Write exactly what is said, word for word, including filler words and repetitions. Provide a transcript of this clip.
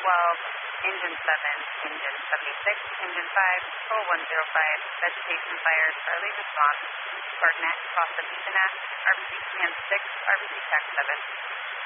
twelve, Engine seven, Engine seventy-six, Engine five, Control one zero five, Vegetation Fire, Charlie response, coordinate, Costa Vecina, R B C Command six, R B C Tac seven.